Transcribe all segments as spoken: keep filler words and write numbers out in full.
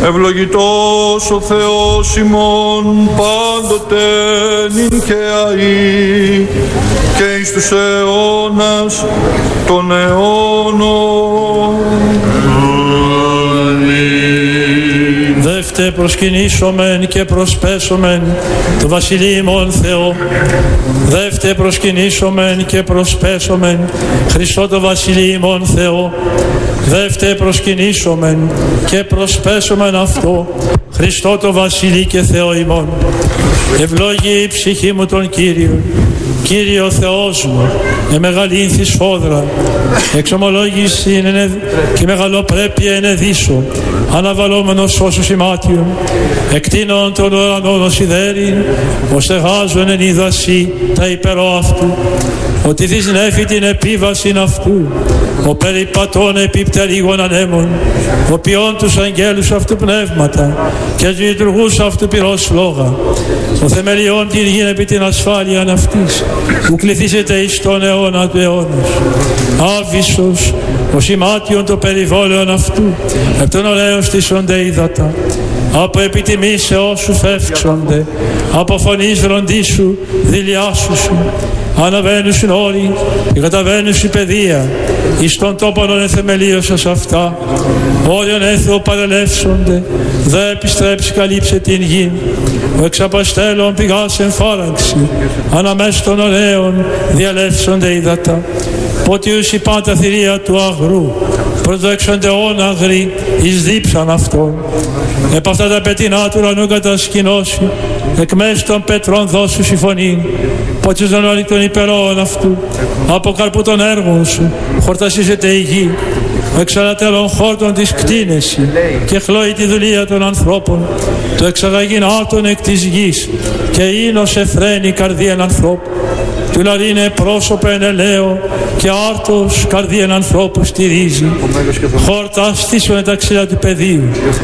Ευλογητός ο Θεός ημών πάντοτε νυν και αεί και εις τους αιώνας των αιώνων. Δεύτε προσκυνήσομεν και προσπέσομεν το Βασιλείο ημών Θεό. Δεύτε προσκυνήσομεν και προσπέσομεν Χριστό το Βασιλείο ημών Θεό. Δεύτε προσκυνήσομεν και προσπέσομεν αυτό Χριστό το Βασιλεί και Θεό ημών. Ευλόγη η ψυχή μου τον Κύριο. Κύριε ο Θεός μου, εμεγαλύνθη σφόδρα, εξομολόγηση είναι και μεγαλοπρέπεια ενεδίσω, αναβαλόμενος όσους ημάτιον, εκτείνων των ουρανών ως ιδέριν, ως εγάζων εν είδαση τα υπερό αυτού, ότι δυσνέφει την επίβασιν αυτού, ο περιπατών επιπτερίγων ανέμων, ο ποιών τους αγγέλους αυτού πνεύματα και τους λειτουργούς αυτού πυρός λόγα, ο θεμελιών την γη επί την ασφάλειαν αυτής, που κληθήσετε εις τον αιώνα του αιώνος. Άβυσσος, ο σημάτιον το περιβόλαιον αυτού, επ' τον ωραίον στήσονται ύδατα, από επιτιμή σε όσους εύξονται, από φωνής βροντίσου δηλιάσουσου, αναβαίνουσιν όλοι και καταβαίνουσιν παιδεία, εις τον τόπον εθεμελίωσας αυτά, όλιον έθεο παρελεύσονται, δε επιστρέψει καλύψε την γη, ο εξαπαστέλων πηγάς εν φάραγξη, αναμέσου των ωραίων διαλεύσονται ύδατα, πότιους η πάντα θηρία του αγρού, πρωτοέξονται όν αγροί εις δίψαν αυτών, επ' αυτά τα πετεινά του ουρανού κατασκηνώσει, εκ μέσου των πετρών δώσου η φωνή, πότσους των όλοι των υπερόων αυτού, από καρπού των έργων σου, χορτασίζεται η γη, ο εξαλατέλων χόρτων της κτίνεση και χλώει τη δουλεία των ανθρώπων, το εξαγαγήν άτον εκ της γης και ίνος εφραίνει καρδίαν ανθρώπου. Του λαρίνε πρόσωπο εν ελαίο και άρτος καρδίαν ανθρώπου στηρίζει. Χόρτα στήσουν τα ξύλα του πεδίου,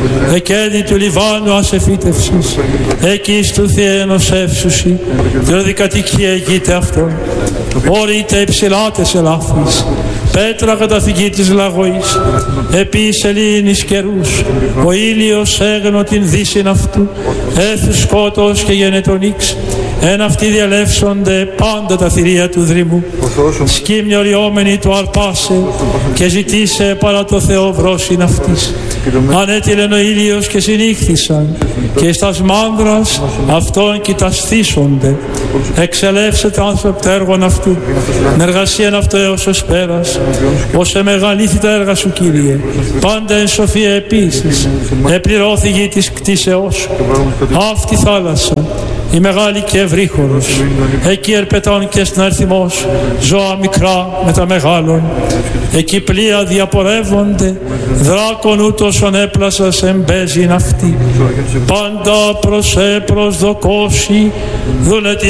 εκένη του Λιβάνου ασεφύτευσης, εκεί του θιένος εύσουσι, δηλαδή κατοικία εγείται αυτόν. Όρειτε υψηλάτες ελάφης, πέτρα καταφυγή της λαγωής, επί σελήνης καιρούς, ο ήλιος έγνω την δύσιν αυτού, έθου σκότος και γενετον ύξ, εν αυτοί διαλεύσονται πάντα τα θηρία του δρυμού. Σκύμνη οριόμενη του αρπάσε και ζητήσε παρά το Θεό βρόσιν αυτής. Ανέτειλεν ο ήλιος και συνήχθησαν και εις τας μάνδρας αυτών κοιταστήσονται. Εξελεύσε τα άνθρωπο τα έργων αυτού, εργασίαν αυτό έως ως πέρας, ως εμεγαλήθη τα έργα σου Κύριε, πάντα εν σοφία επίσης, επληρώθη γη της κτίσεώς σου. Αυτή θάλασσα, η μεγάλη και ευρύχωρος, εκεί ερπετών και συναρθιμός, ζώα μικρά με τα μεγάλων, εκεί πλοία διαπορεύονται, δράκον ούτως ονέπλασας εμπέζειν αυτή. Πάντα προς έπρος δοκώσει, δούλε